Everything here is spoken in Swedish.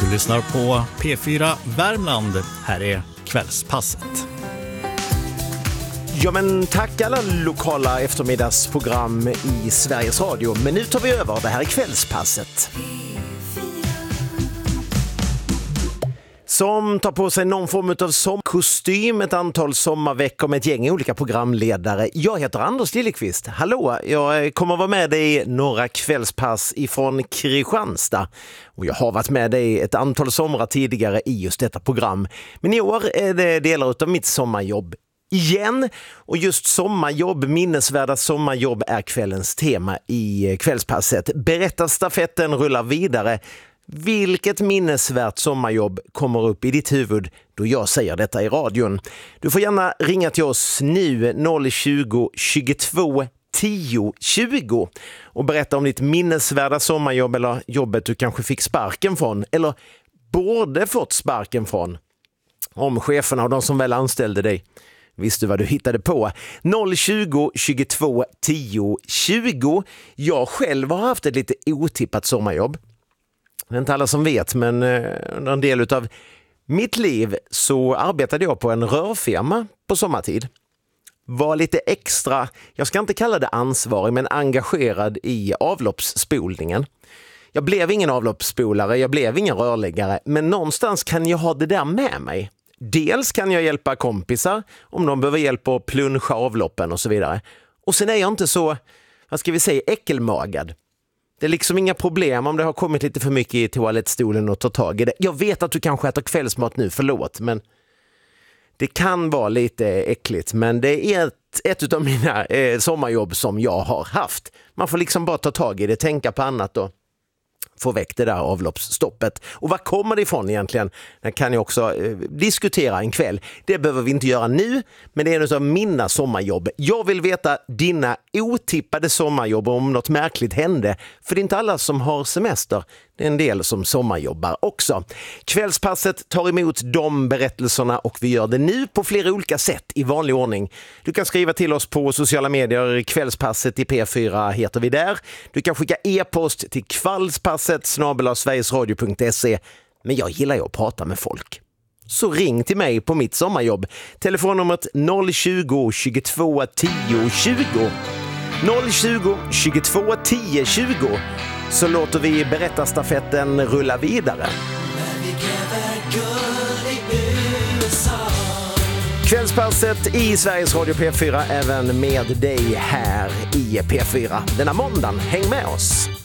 Du lyssnar på P4 Värmland. Här är Kvällspasset. Ja, men tack alla lokala eftermiddagsprogram i Sveriges Radio. Men nu tar vi över. Det här är Kvällspasset. Som tar på sig någon form av sommarkostym, ett antal sommarveckor med ett gäng olika programledare. Jag heter Anders Lillekvist. Hallå, jag kommer vara med dig i några kvällspass ifrån Kristianstad. Och jag har varit med dig ett antal somrar tidigare i just detta program. Men i år är det delar av mitt sommarjobb igen. Och just sommarjobb, minnesvärda sommarjobb är kvällens tema i kvällspasset. Berättarstafetten rullar vidare. Vilket minnesvärt sommarjobb kommer upp i ditt huvud då jag säger detta i radion? Du får gärna ringa till oss nu 020 22 10 20 och berätta om ditt minnesvärda sommarjobb eller jobbet du kanske fick sparken från eller borde fått sparken från. Om cheferna och de som väl anställde dig visste vad du hittade på. 020 22 10 20. Jag själv har haft ett lite otippat sommarjobb. Det är inte alla som vet, men under en del av mitt liv så arbetade jag på en rörfirma på sommartid. Var lite extra, jag ska inte kalla det ansvarig, men engagerad i avloppsspolningen. Jag blev ingen avloppsspolare, jag blev ingen rörläggare, men någonstans kan jag ha det där med mig. Dels kan jag hjälpa kompisar om de behöver hjälp att pluncha avloppen och så vidare. Och sen är jag inte så, vad ska vi säga, äckelmagad. Det är liksom inga problem om det har kommit lite för mycket i toalettstolen och ta tag i det. Jag vet att du kanske äter kvällsmat nu, förlåt, men det kan vara lite äckligt. Men det är ett av mina sommarjobb som jag har haft. Man får liksom bara ta tag i det, tänka på annat och få väck det där avloppsstoppet. Och vad kommer det ifrån egentligen? Det kan jag också diskutera en kväll. Det behöver vi inte göra nu, men det är en av mina sommarjobb. Jag vill veta dina otippade sommarjobb om något märkligt hände. För det är inte alla som har semester. Det är en del som sommarjobbar också. Kvällspasset tar emot de berättelserna och vi gör det nu på flera olika sätt i vanlig ordning. Du kan skriva till oss på sociala medier. Kvällspasset i P4 heter vi där. Du kan skicka e-post till kvällspasset@sverigesradio.se. Men jag gillar ju att prata med folk. Så ring till mig på mitt sommarjobb. Telefonnumret 020 22 10 20. 020 22 10 20. Så låter vi berättarstafetten rulla vidare. Kvällspasset i Sveriges Radio P4 även med dig här i P4 denna måndagen. Häng med oss!